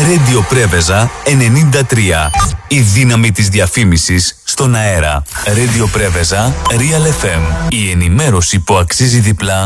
Radio Πρέβεζα 93. Η δύναμη της διαφήμισης στον αέρα. Radio Πρέβεζα Real FM. Η ενημέρωση που αξίζει διπλά